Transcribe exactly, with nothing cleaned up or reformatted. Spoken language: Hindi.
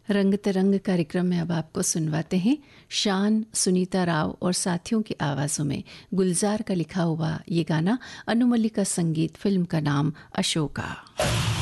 रंग तरंग कार्यक्रम में अब आपको सुनवाते हैं शान, सुनीता राव और साथियों की आवाज़ों में गुलजार का लिखा हुआ ये गाना। अनु मलिक का संगीत, फिल्म का नाम अशोका।